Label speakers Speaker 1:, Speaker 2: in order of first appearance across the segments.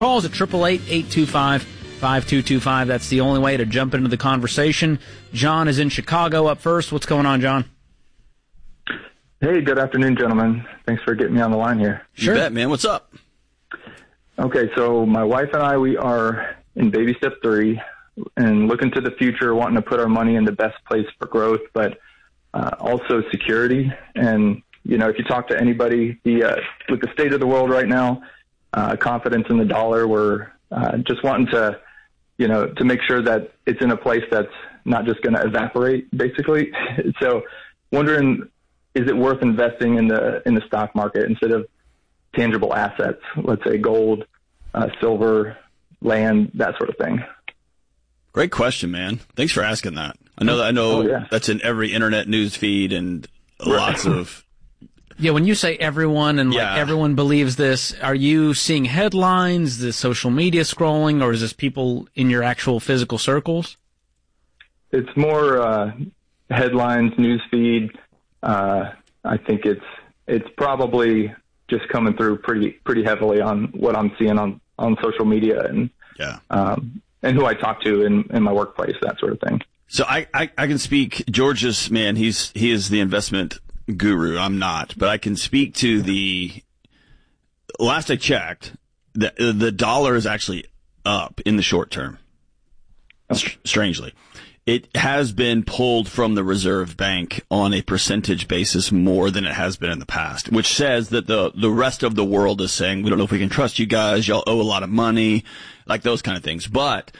Speaker 1: Calls at 888-825-5225. That's the only way to jump into the conversation. John is in Chicago up first. What's going on, John?
Speaker 2: Hey, good afternoon, gentlemen. Thanks for getting me on the line here.
Speaker 1: Sure.
Speaker 3: You bet, man. What's up?
Speaker 2: Okay, so my wife and I, we are in baby step 3 and looking to the future, wanting to put our money in the best place for growth, but also security. And, you know, if you talk to anybody, with the state of the world right now, confidence in the dollar, we're just wanting to, you know, to make sure that it's in a place that's not just going to evaporate, basically. So wondering, is it worth investing in the stock market instead of tangible assets, let's say gold, silver, land, that sort of thing?
Speaker 3: Great question, man. Thanks for asking that. I know that's in every internet news feed and lots of.
Speaker 1: Yeah, when you say everyone and like everyone believes this, are you seeing headlines, the social media scrolling, or is this people in your actual physical circles?
Speaker 2: It's more headlines, news feed. I think it's probably just coming through pretty heavily on what I'm seeing on social media and who I talk to in my workplace, that sort of thing.
Speaker 3: So I can speak. George's man. He is the investment guru. I'm not, but I can speak to the last I checked, the dollar is actually up in the short term. Strangely, it has been pulled from the Reserve Bank on a percentage basis more than it has been in the past, which says that the rest of the world is saying, we don't know if we can trust you guys. Y'all owe a lot of money, like those kind of things. But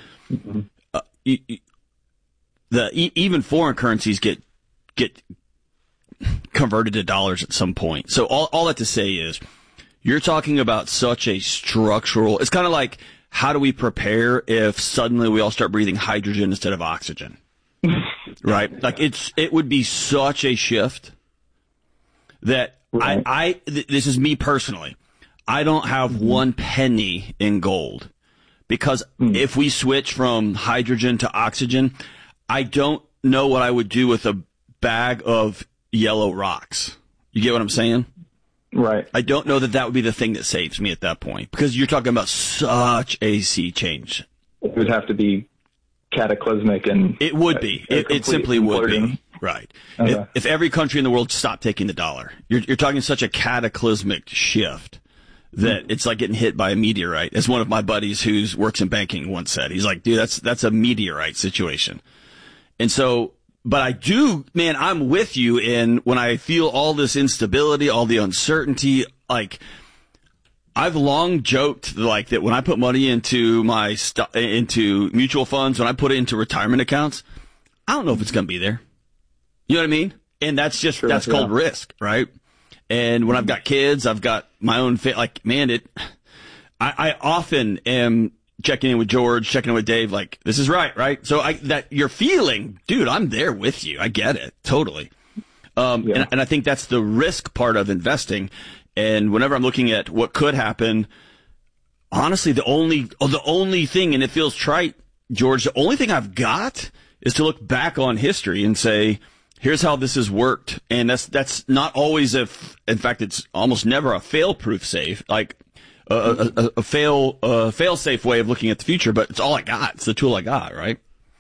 Speaker 3: even foreign currencies get converted to dollars at some point. So all that to say is, you're talking about such a structural. It's kind of like, how do we prepare if suddenly we all start breathing hydrogen instead of oxygen? Right? Like it would be such a shift that this is me personally. I don't have one penny in gold because if we switch from hydrogen to oxygen, I don't know what I would do with a bag of yellow rocks. You get what I'm saying?
Speaker 2: Right.
Speaker 3: I don't know that would be the thing that saves me at that point, because you're talking about such a sea change.
Speaker 2: It would have to be cataclysmic, and
Speaker 3: it would be. It simply would be. Right.
Speaker 2: Okay.
Speaker 3: If every country in the world stopped taking the dollar, you're talking such a cataclysmic shift that it's like getting hit by a meteorite. As one of my buddies who works in banking once said, he's like, dude, that's a meteorite situation. And so, but I do, man, I'm with you in when I feel all this instability, all the uncertainty. Like, I've long joked like that when I put money into into mutual funds, when I put it into retirement accounts, I don't know if it's going to be there. You know what I mean? And that's just, that's called risk, right? And when I've got kids, I've got my own, like, man, I often am checking in with George, checking in with Dave, like, this is right? So that you're feeling, dude, I'm there with you. I get it. Totally. And I think that's the risk part of investing. And whenever I'm looking at what could happen, honestly, the only thing, and it feels trite, George, the only thing I've got is to look back on history and say, here's how this has worked. And that's not always in fact, it's almost never a fail-proof safe, like, a fail-safe way of looking at the future, but it's all I got. It's the tool I got, right?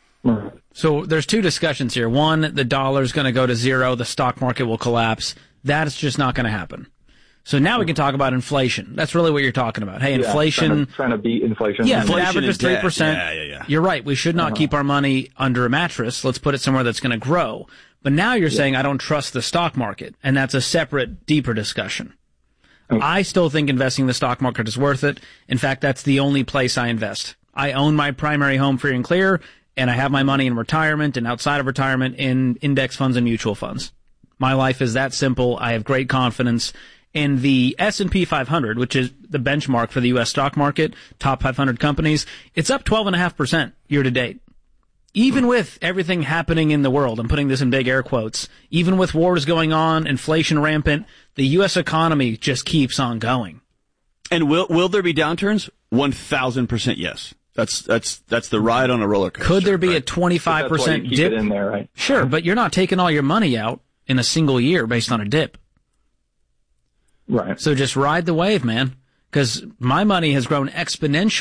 Speaker 1: So there's two discussions here. One, the dollar's going to go to zero. The stock market will collapse. That's just not going to happen. So now we can talk about inflation. That's really what you're talking about. Hey, inflation.
Speaker 2: Trying to beat inflation.
Speaker 1: Yeah, if it
Speaker 3: Inflation
Speaker 1: averages 3%.
Speaker 3: Yeah.
Speaker 1: You're right. We should not keep our money under a mattress. Let's put it somewhere that's going to grow. But now you're saying I don't trust the stock market, and that's a separate, deeper discussion. I still think investing in the stock market is worth it. In fact, that's the only place I invest. I own my primary home free and clear, and I have my money in retirement and outside of retirement in index funds and mutual funds. My life is that simple. I have great confidence in the S&P 500, which is the benchmark for the U.S. stock market, top 500 companies. It's up 12.5% year to date. Even with everything happening in the world, I'm putting this in big air quotes, even with wars going on, inflation rampant, the U.S. economy just keeps on going.
Speaker 3: And will there be downturns? 1,000% yes. That's the ride on a roller coaster.
Speaker 1: Could there be a 25%
Speaker 2: keep
Speaker 1: dip?
Speaker 2: it in there, right?
Speaker 1: Sure, but you're not taking all your money out in a single year based on a dip.
Speaker 2: Right.
Speaker 1: So just ride the wave, man. because my money has grown exponentially